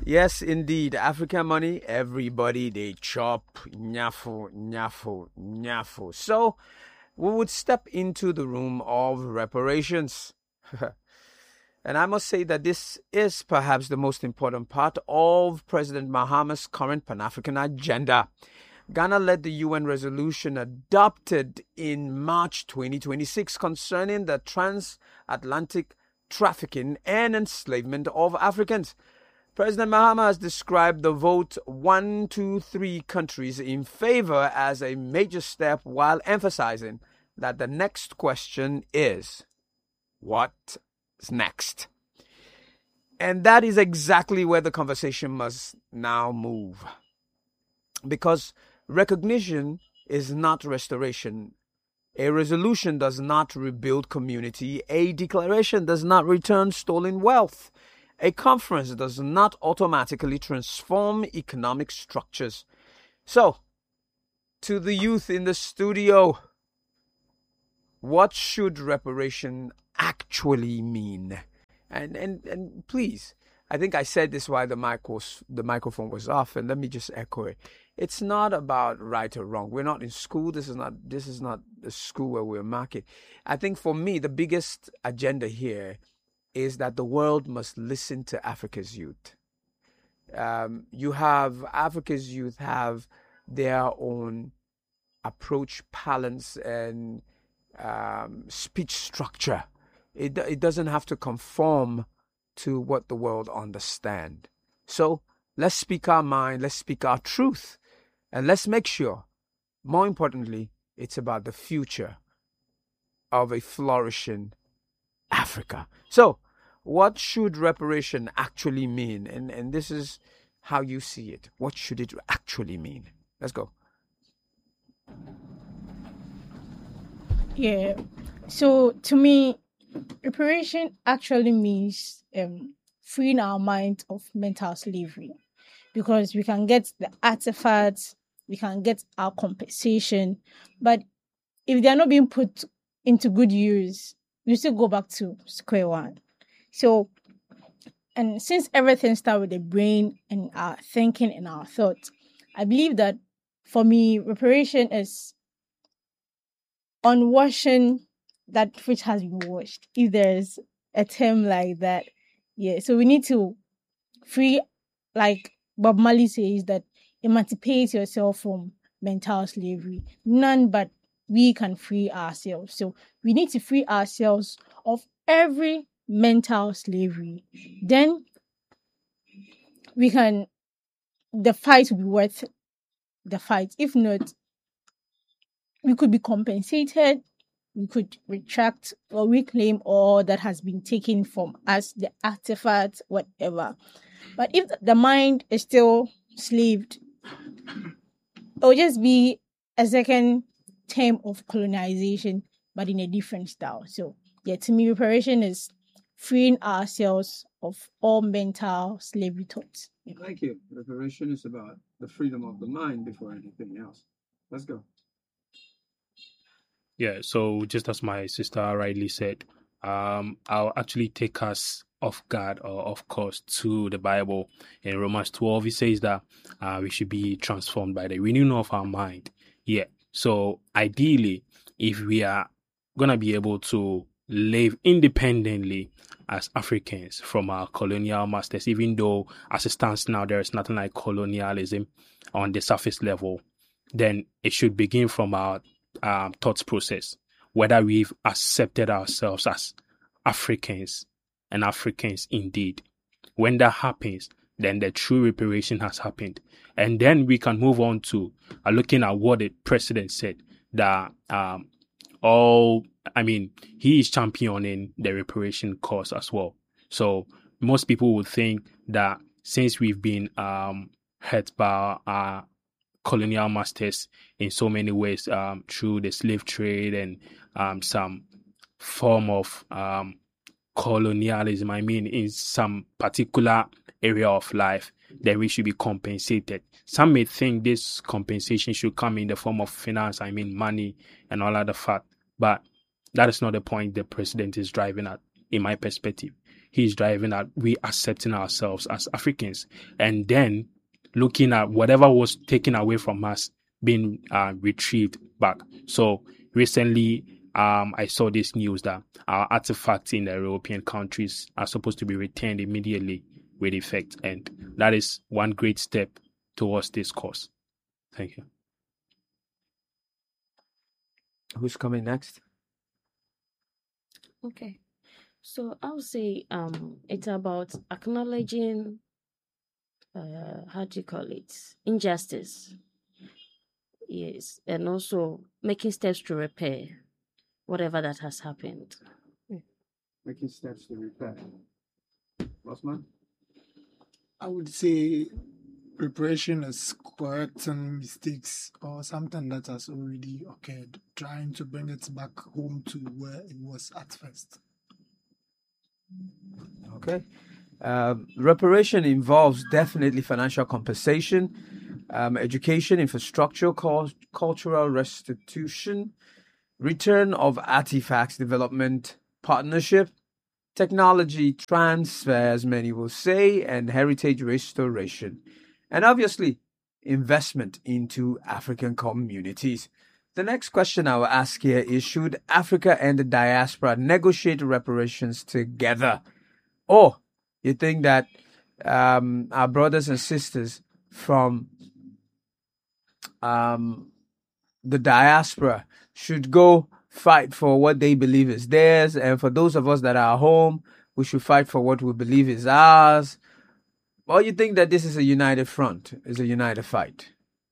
Yes, indeed. African money, everybody they chop nyafu, nyafu, nyafu. So we would step into the room of reparations. And I must say that this is perhaps the most important part of President Mahama's current Pan African agenda. Ghana led the UN resolution adopted in March 2026 concerning the transatlantic trafficking and enslavement of Africans. President Mahama has described the vote 1, 2, 3 countries in favor as a major step while emphasizing that the next question is, what's next? And that is exactly where the conversation must now move. Because recognition is not restoration. A resolution does not rebuild community. A declaration does not return stolen wealth. A conference does not automatically transform economic structures. So, to the youth in the studio, what should reparation actually mean? And please, I think I said this while the microphone was off, and let me just echo it. It's not about right or wrong. We're not in school. This is not the school where we're marking. I think for me, the biggest agenda here is that the world must listen to Africa's youth. Africa's youth have their own approach, balance, and speech structure. It doesn't have to conform to what the world understands. So let's speak our mind, let's speak our truth, and let's make sure, more importantly, it's about the future of a flourishing Africa. So, what should reparation actually mean? And this is how you see it. What should it actually mean? Let's go. Yeah. So to me, reparation actually means freeing our mind of mental slavery, because we can get the artifacts, we can get our compensation, but if they are not being put into good use, we still go back to square one. So, and since everything starts with the brain and our thinking and our thoughts, I believe that for me, reparation is unwashing that which has been washed, if there's a term like that. Yeah, so we need to free, like Bob Marley says, that emancipate yourself from mental slavery. None but we can free ourselves. So we need to free ourselves of every mental slavery. Then the fight will be worth the fight. If not, we could be compensated, we could retract or reclaim all that has been taken from us, the artifacts, whatever. But if the mind is still slaved, it will just be a second term of colonization, but in a different style. So, yeah, to me, reparation is freeing ourselves of all mental slavery thoughts. Thank you. Reparation is about the freedom of the mind before anything else. Let's go. Yeah, so just as my sister rightly said, I'll actually take us off guard or off course to the Bible. In Romans 12, it says that we should be transformed by the renewing of our mind. Yeah, so ideally, if we are going to be able to live independently as Africans from our colonial masters, even though as it stands now, there is nothing like colonialism on the surface level, then it should begin from our thought process, whether we've accepted ourselves as Africans and Africans indeed. When that happens, then the true reparation has happened. And then we can move on to looking at what the president said, that he is championing the reparation cause as well. So most people would think that since we've been hurt by our colonial masters in so many ways, through the slave trade and some form of colonialism, in some particular area of life, then we should be compensated. Some may think this compensation should come in the form of finance, money and all other fact, but that is not the point the president is driving at, in my perspective. he's driving at we accepting ourselves as Africans, and then looking at whatever was taken away from us being retrieved back. So recently, I saw this news that our artifacts in the European countries are supposed to be returned immediately with effect, and that is one great step towards this cause. Thank you. Who's coming next? Okay. So I would say it's about acknowledging how do you call it? Injustice. Yes. And also making steps to repair whatever that has happened. Making steps to repair. Osman? I would say reparation is correcting mistakes or something that has already occurred, trying to bring it back home to where it was at first. Okay. Reparation involves definitely financial compensation, education, infrastructure, cultural restitution, return of artifacts, development, partnership, technology transfer, as many will say, and heritage restoration. And obviously, investment into African communities. The next question I will ask here is, should Africa and the diaspora negotiate reparations together? Or you think that our brothers and sisters from the diaspora should go fight for what they believe is theirs, and for those of us that are home, we should fight for what we believe is ours? Or you think that this is a united front, is a united fight?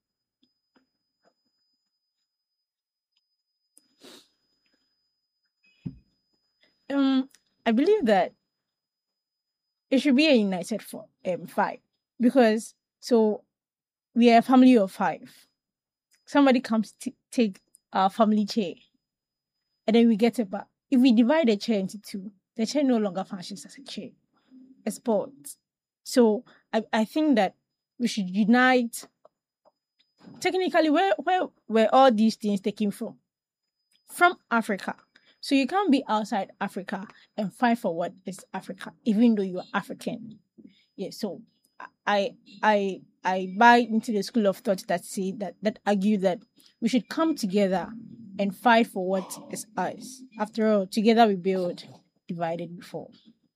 I believe that it should be a united fight, because so we are a family of 5. Somebody comes to take our family chair, and then we get it back. If we divide the chair into 2, the chair no longer functions as a chair, a sport. So I think that we should unite. Technically, where were all these things taken from? From Africa. So you can't be outside Africa and fight for what is Africa, even though you are African. Yeah. So I buy into the school of thought that say that argue that we should come together and fight for what is ours. After all, together we build, divided we fall.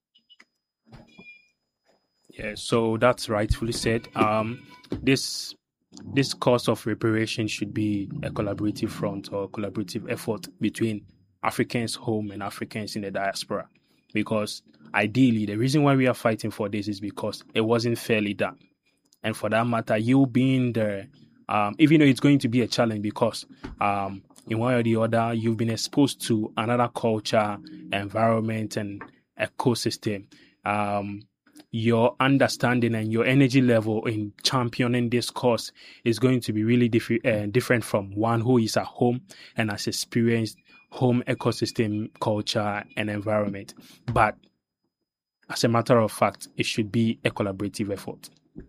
Yeah, so that's rightfully said. This cause of reparation should be a collaborative front or collaborative effort between Africans home and Africans in the diaspora, because ideally the reason why we are fighting for this is because it wasn't fairly done. And for that matter, you being there, even though it's going to be a challenge, because in one or the other, you've been exposed to another culture, environment, and ecosystem. Your understanding and your energy level in championing this cause is going to be really different from one who is at home and has experienced home ecosystem, culture, and environment. But as a matter of fact, it should be a collaborative effort.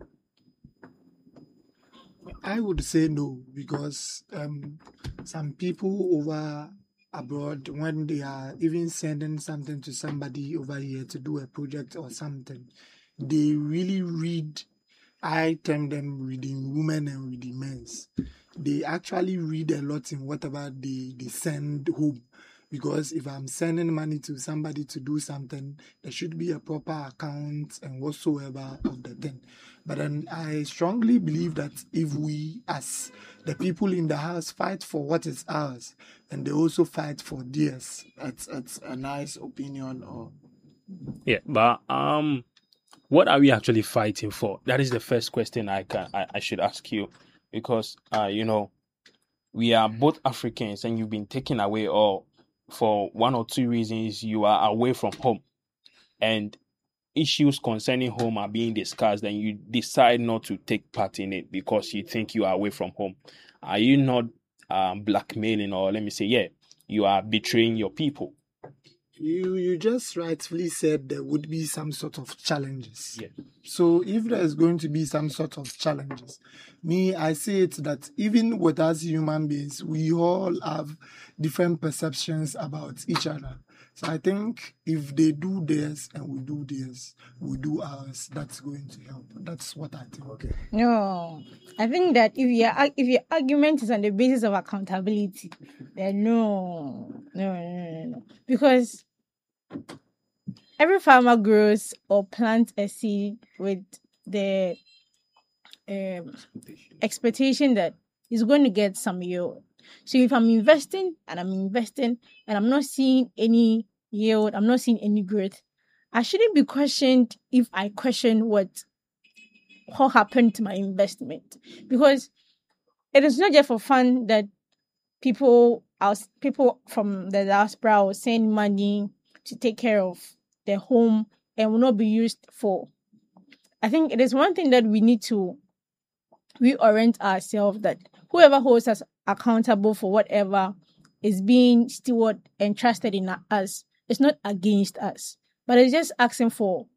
I would say no, because some people over abroad, when they are even sending something to somebody over here to do a project or something, they really read, I term them reading women and reading men's. They actually read a lot in whatever they send home. Because if I'm sending money to somebody to do something, there should be a proper account and whatsoever of the thing. But then I strongly believe that if we, as the people in the house, fight for what is ours, and they also fight for theirs, it's a nice opinion. Or yeah, but what are we actually fighting for? That is the first question I should ask you, because we are both Africans, and you've been taken away, or for one or two reasons you are away from home, and issues concerning home are being discussed, and you decide not to take part in it because you think you are away from home. Are you not blackmailing, or let me say, you are betraying your people? You just rightfully said there would be some sort of challenges. Yeah. So if there's going to be some sort of challenges, I say it that even with us human beings, we all have different perceptions about each other. So I think if they do theirs and we do theirs, we do ours, that's going to help. That's what I think. Okay. No, I think that if your argument is on the basis of accountability, then no. Because every farmer grows or plants a seed with the expectation that he's going to get some yield. So if I'm investing and I'm not seeing any yield, I'm not seeing any growth, I shouldn't be questioned if I question what happened to my investment. Because it is not just for fun that people from the diaspora will send money to take care of their home and will not be used for. I think it is one thing that we need to reorient ourselves, that whoever holds us accountable for whatever is being steward and trusted in us, it's not against us, but it's just asking for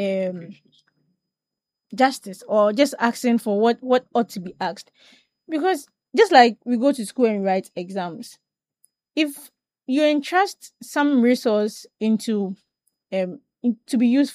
justice, or just asking for what ought to be asked. Because just like we go to school and write exams, if you entrust some resource into to be used